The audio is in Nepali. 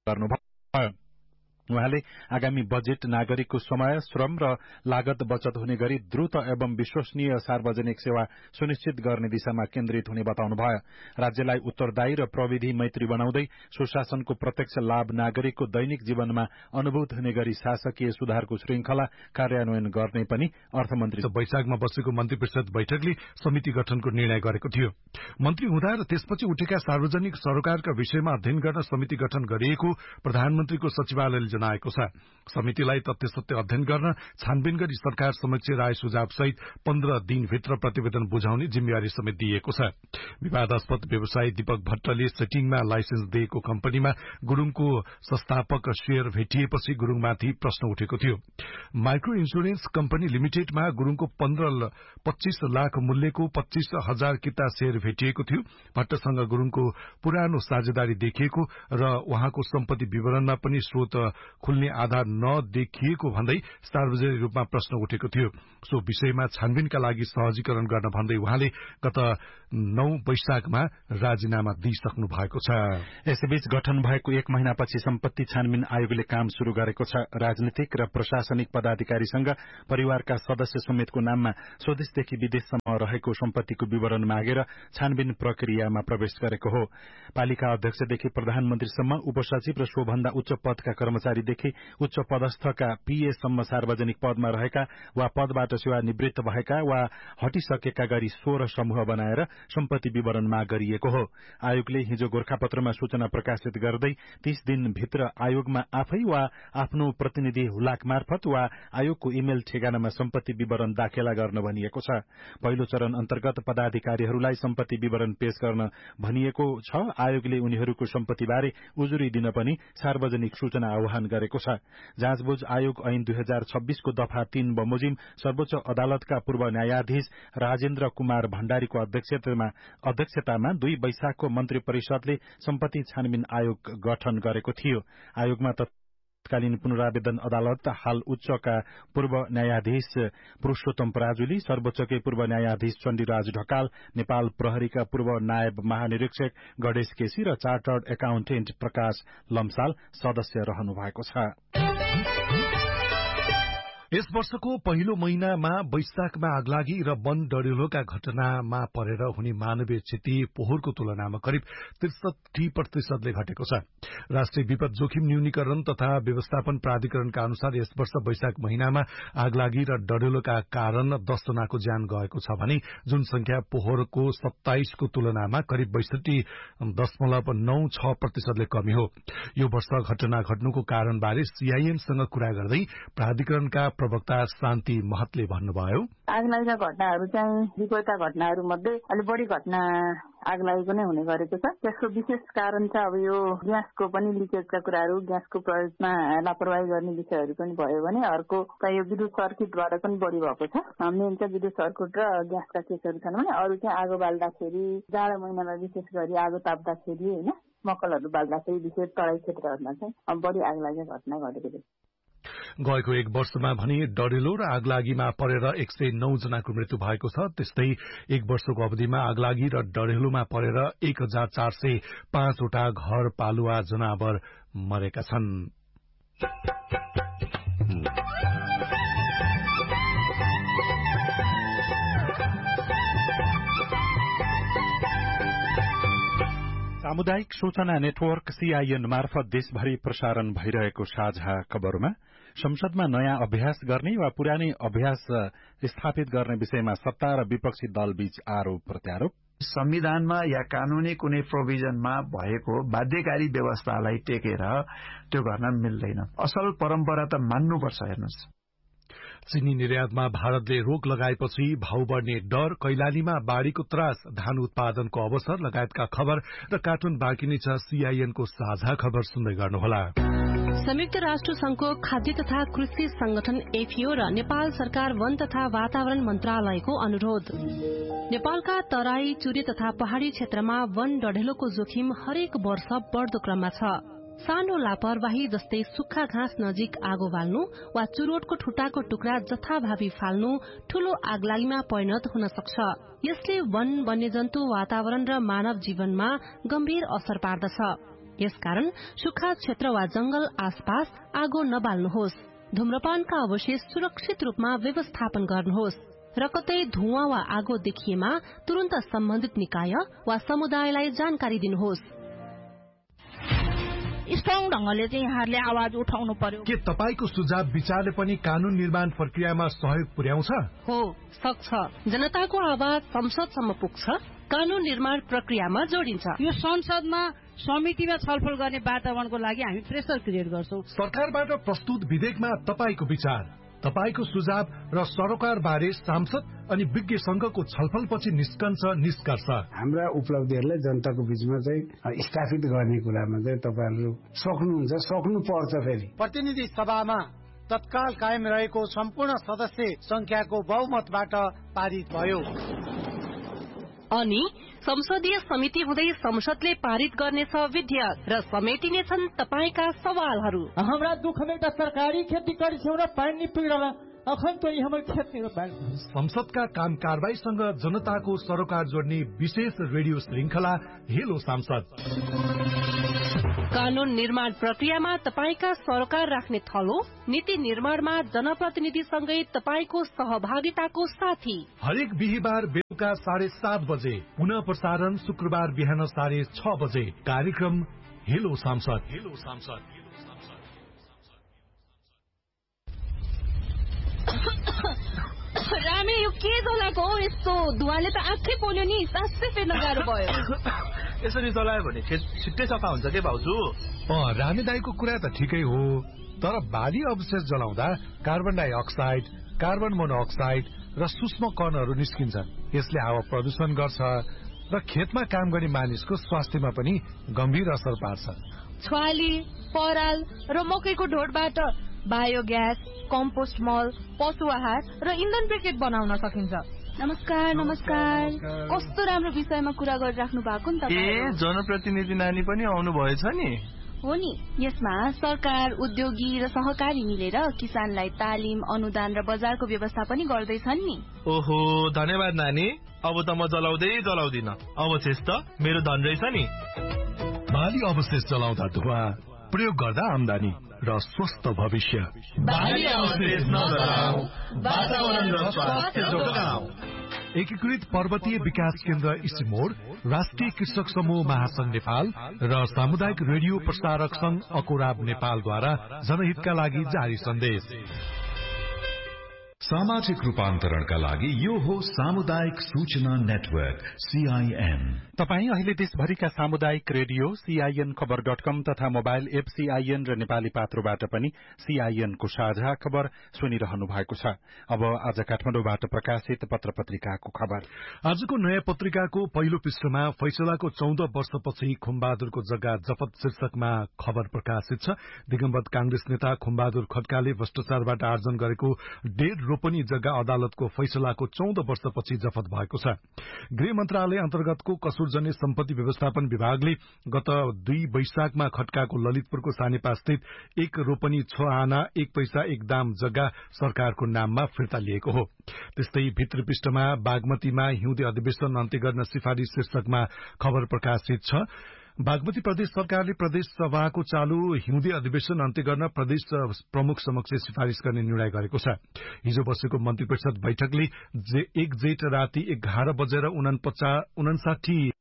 गर्नुभयो। उहाँले आगामी बजेट नागरिकको समय, श्रम र लागत बचत हुने गरी द्रुत एवं विश्वसनीय सार्वजनिक सेवा सुनिश्चित गर्ने दिशामा केन्द्रित हुने बताउनुभयो। राज्यलाई उत्तरदायी र प्रविधि मैत्री बनाउँदै सुशासनको प्रत्यक्ष लाभ नागरिकको दैनिक जीवनमा अनुभूत हुने गरी शासकीय सुधारको श्रृंखला कार्यान्वयन गर्ने पनि अर्थमन्त्री वैशाखमा बसेको मन्त्री परिषद बैठकले समिति गठनको निर्णय गरेको थियो। मन्त्री हुँदा र त्यसपछि उठेका सार्वजनिक सरोकारका विषयमा अध्ययन गर्न समिति गठन गरिएको प्रधानमन्त्रीको सचिवालयले जनाएको छ। समितिलाई तथ्य सत्य अध्ययन गर्न छानबिन गरी सरकार समक्ष राय सुझाव सहित 15 दिनभित्र प्रतिवेदन बुझाउने जिम्मेवारी समेत दिएको छ। विवादास्पद व्यवसायी दीपक भट्टले सेटिङमा लाइसेन्स दिएको कम्पनीमा गुरूङको संस्थापक शेयर भेटिएपछि गुरूङमाथि प्रश्न उठेको थियो। माइक्रो इन्स्योरेन्स कम्पनी लिमिटेडमा गुरूङको 25 लाख मूल्यको 25,000 किता शेयर भेटिएको थियो। भट्टसँग गुरूङको पुरानो साझेदारी देखिएको र उहाँको सम्पत्ति विवरणमा पनि स्रोत खुल्ने आधार नदेखिएको भन्दै सार्वजनिक रूपमा प्रश्न उठेको थियो। सो विषयमा छानबिनका लागि सहजीकरण गर्न भन्दै उहाँले गत 9 वैशाखमा राजीनामा दिइसक्नु भएको छ। यसैबीच गठन भएको 1 महिनापछि सम्पत्ति छानबिन आयोगले काम शुरू गरेको छ। राजनीतिक र प्रशासनिक पदाधिकारीसँग परिवारका सदस्य समेतको नाममा स्वदेशदेखि विदेशसम्म रहेको सम्पत्तिको विवरण मागेर छानबिन प्रक्रियामा प्रवेश गरेको हो। पालिका अध्यक्षदेखि प्रधानमन्त्रीसम्म, उपसचिव र सोभन्दा उच्च पदका कर्मचारीदेखि उच्च पदस्थका पीएसम्म सार्वजनिक पदमा रहेका वा पदबाट सेवानिवृत्त भएका वा हटिसकेका गरी 16 समूह बनाएर सम्पत्ति विवरण माग गरिएको हो। आयोगले हिजो गोरखापत्रमा सूचना प्रकाशित गर्दै 30 दिनभित्र आयोगमा आफै वा आफ्नो प्रतिनिधि हुलाक मार्फत वा आयोगको इमेल ठेगानामा सम्पत्ति विवरण दाखेला गर्न भनिएको छ। पहिलो चरण अन्तर्गत पदाधिकारीहरूलाई सम्पत्ति विवरण पेश गर्न भनिएको छ। आयोगले उनीहरूको सम्पत्तिबारे उजुरी दिन पनि सार्वजनिक सूचना आह्वान गरेको छ। जाँचबुझ आयोग ऐन 2026 को दफा 3 बमोजिम सर्वोच्च अदालतका पूर्व न्यायाधीश राजेन्द्र कुमार भण्डारीको अध्यक्षतामा 2 वैशाखको मन्त्री परिषदले सम्पत्ति छानबिन आयोग गठन गरेको थियो। आयोगमा तत्कालीन पुनरावेदन अदालत, हाल उच्चका पूर्व न्यायाधीश पुरूषोत्तम पराजुली, सर्वोच्चकै पूर्व न्यायाधीश चण्डीराज ढकाल, नेपाल प्रहरीका पूर्व नायब महानिरीक्षक गणेश केसी र चार्टर्ड एकाउन्टेन्ट प्रकाश लम्साल सदस्य रहनु भएको छ। यस वर्षको पहिलो महिनामा वैशाखमा आगलागी र वन डढेलोका घटनामा परेर हुने मानवीय क्षति पोहोरको तुलनामा करिब 63% घटेको छ। राष्ट्रिय विपद जोखिम न्यूनीकरण तथा व्यवस्थापन प्राधिकरणका अनुसार यस वर्ष वैशाख महिनामा आगलागी र डढेलोका कारण 10 जनाको ज्यान गएको छ भने जुन संख्या पोहोरको 27 को तुलनामा करिब 62.96% कमी हो। यो वर्ष घटना घट्नुको कारणबारे सीआईएनसँग कुरा गर्दै प्राधिकरणका प्रवक्ता शान्ति महतले भन्नुभयो, आगलागीका घटनाहरू चाहिँ विपदका घटनाहरू मध्ये अलि बढी घटना आगलागीको नै हुने गरेको छ। त्यसको विशेष कारण चाहिँ अब यो ग्यासको पनि लिकेजका कुराहरू, ग्यासको प्रयोगमा लापरवाही गर्ने विषयहरू पनि भयो भने अर्को चाहिँ यो विद्युत सर्किटबाट पनि बढी भएको छ। मेन चाहिँ विद्युत सर्किट र ग्यासका केसहरू छन् भने अरू चाहिँ आगो बाल्दाखेरि, जाडो महिनामा विशेष गरी आगो ताप्दाखेरि होइन, मकलहरू बाल्दाखेरि विशेष तराई क्षेत्रहरूमा चाहिँ बढी आगलागीका घटना घटेको छ। गएको 1 वर्षमा भने डढेलो र आगलागीमा परेर 109 जनाको मृत्यु भएको छ। त्यस्तै 1 वर्षको अवधिमा आगलागी र डढेलोमा परेर 1405 वटा घर पालुवा जनावर मरेका छन्। सामुदायिक सूचना नेटवर्क सीआईएन मार्फत देशभरि प्रसारण भइरहेको साझा खबरमा संसदमा नयाँ अभ्यास गर्ने वा पुरानै अभ्यास स्थापित गर्ने विषयमा सत्ता र विपक्षी दलबीच आरोप प्रत्यारोप। संविधानमा या कानूनी कुनै प्रोभिजनमा भएको बाध्यकारी व्यवस्थालाई टेकेर त्यो गर्न मिल्दैन। असल परम्परा त मान्नुपर्छ। हेर्नुहोस्, चिनी निर्यातमा भारतले रोक लगाएपछि भाव बढ़ने डर, कैलालीमा बाढ़ीको त्रास, धान उत्पादनको अवसर लगायतका खबर र कार्टुन बाँकी नै छ। सीआईएनको साझा खबर सुन्दै गर्नुहोला। संयुक्त राष्ट्र संघको खाद्य तथा कृषि संगठन एफएओ र नेपाल सरकार वन तथा वातावरण मन्त्रालयको अनुरोध। नेपालका तराई, चुरे तथा पहाड़ी क्षेत्रमा वन डढेलोको जोखिम हरेक वर्ष बढ़दो क्रममा छ। सानो लापरवाही जस्तै सुक्खा घाँस नजिक आगो बाल्नु वा चुरोटको ठुटाको टुक्रा जथाभावी फाल्नु ठूलो आगलागीमा परिणत हुन सक्छ। यसले वन, वन्यजन्तु, वातावरण र मानव जीवनमा गम्भीर असर पार्दछ। यसकारण सुक्खा क्षेत्र वा जंगल आसपास आगो नबाल्नुहोस्। धूम्रपानका अवशेष सुरक्षित रूपमा व्यवस्थापन गर्नुहोस् र कतै धुवाँ वा आगो देखिएमा तुरन्त सम्बन्धित निकाय वा समुदायलाई जानकारी दिनुहोस्। स्ट्रङ ढंगले चाहिँ यहाँहरूले आवाज उठाउनु पर्यो। के तपाईको सुझाव विचारले पनि कानून निर्माण प्रक्रियामा सहयोग पुर्याउँछ? हो, सक्छ। जनताको आवाज संसदसम्म पुग्छ, कानून निर्माण प्रक्रियामा जोडिन्छ। यो संसदमा समितिमा छलफल गर्ने वातावरणको लागि हामी प्रेसर क्रिएट गर्छौं। सरकारबाट प्रस्तुत विधेयकमा तपाईको विचार, तपाईको सुझाव र सरोकार बारे सांसद अनि विज्ञ संघको छलफलपछि निस्कन्छ निष्कर्ष। हाम्रा उपलब्धिहरूलाई जनताको बीचमा चाहिँ स्थापित गर्ने कुरामा चाहिँ तपाईहरु सक्नुहुन्छ, सक्नु पर्छ। फेरि प्रतिनिधि सभामा तत्काल कायम रहेको सम्पूर्ण सदस्य संख्याको बहुमतबाट पारित भयो। अनि संसदीय समिति हुँदै संसदले पारित गर्नेछ विधेयक र समेटिनेछन् तपाईका सवालहरू। हाम्रा दुःखमा एउटा सरकारी खेती गरिछौँ र पानी पिडेर अखन त हाम्रो खेत मेरो बाल। संसदका काम कारबाहीसँग जनताको सरोकार जोड्ने विशेष रेडियो श्रृंखला हेलो सांसद। कानून निर्माण प्रक्रियामा तपाईका सरोकार राख्ने थलो, नीति निर्माणमा जनप्रतिनिधिसँगै तपाईको सहभागिताको साथी। हरेक बिहीबार बेलुका 7:30 बजे, पुनः प्रसारण शुक्रबार बिहान 6:30 बजे। कार्यक्रम हेलो सांसद। हेलो सांसद। रामे यो के जलाको हो यस्तो? धुवाले त आँखै पोल्यो नि, सासै फेर्न गाह्रो भयो। यसरी जलायो भने छिट्टै सफा हुन्छ के भाउजू? रामे दाईको कुरा त ठिकै हो, तर बाली अवशेष जलाउँदा कार्बन डाइअक्साइड, कार्बन मोनोअक्साइड र सूक्ष्म कणहरू निस्किन्छन्। यसले हावा प्रदूषण गर्छ र खेतमा काम गर्ने मानिसको स्वास्थ्यमा पनि गम्भीर असर पार्छ। छ्वाली, पराल र मकैको ढोडबाट बायोग्यास, कम्पोस्ट मल, पशु आहार र इन्धन ब्रिकेट बनाउन सकिन्छ। नमस्कार। नमस्कार। कस्तो राम्रो विषयमा कुरा गरिराख्नु भएको नि तपाईँ। जनप्रतिनिधि नानी पनि आउनु भएछ नि? हो नि। यसमा सरकार, उद्योगी र सहकारी मिलेर किसानलाई तालिम, अनुदान र बजारको व्यवस्था पनि गर्दैछन् नि। ओहो, धन्यवाद नानी। अब त म जलाउँदिन। अवशेष त मेरो धन रहेछ नि। बाली अवशेष जलाउँदा धुवा, प्रयोग गर्दा आमदानी र स्वस्थ भविष्य। बाली अवशेष नजलाऊ, वातावरण र स्वास्थ्य जोगाऊ। एकीकृत पर्वतीय विकास केन्द्र इसिमोड, राष्ट्रिय कृषक समूह महासंघ नेपाल र सामुदायिक रेडियो प्रसारक संघ अकोराब नेपालद्वारा जनहितका लागि जारी सन्देश। सामाजिक रूपान्तरणका लागि यो हो सामुदायिक सूचना नेटवर्क CIN। तपाईँ अहिले देशभरिका सामुदायिक रेडियो CIN खबर.com तथा मोबाइल एप CIN र नेपाली पात्रोबाट पनि CIN को साझा खबर सुनिरहनु भएको छ। अब आज काठमाडौँबाट प्रकाशित पत्र पत्रिकाको खबर। आजको नयाँ पत्रिकाको पहिलो पृष्ठमा फैसलाको 14 वर्षपछि खुम्बहादुरको जग्गा जफत शीर्षकमा खबर प्रकाशित छ। दिगम्बत कांग्रेस नेता खुम्बहादुर खड्काले भ्रष्टाचारबाट आर्जन गरेको 1.5 रोपनी जग्गा अदालतको फैसलाको 14 वर्षपछि जफत भएको छ। गृह मन्त्रालय अन्तर्गतको कसुरजने सम्पत्ति व्यवस्थापन विभागले गत 2 वैशाखमा खड्काको ललितपुरको सानेपा स्थित 1 रोपनी 6 आना 1 पैसा 1 दाम जग्गा सरकारको नाममा फिर्ता लिएको हो। त्यस्तै भित्री पृष्ठमा बागमतीमा हिउँदे अधिवेशन अन्त्य गर्न सिफारिश शीर्षकमा खबर प्रकाशित छ। बागमती प्रदेश सरकारले प्रदेश सभाको चालू हिउँदे अधिवेशन अन्त्य गर्न प्रदेश प्रमुख समक्ष सिफारिश गर्ने निर्णय गरेको छ। हिजो बसेको मन्त्री परिषद बैठकले 1 जेठ राति 11:59